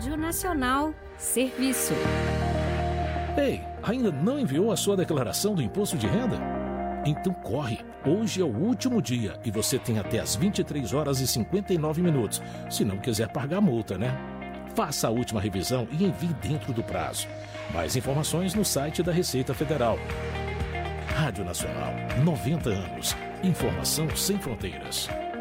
Rádio Nacional. Serviço. Ei, ainda não enviou a sua declaração do imposto de renda? Então corre, hoje é o último dia e você tem até as 23 horas e 59 minutos, se não quiser pagar a multa, né? Faça a última revisão e envie dentro do prazo. Mais informações no site da Receita Federal. Rádio Nacional, 90 anos. Informação sem fronteiras.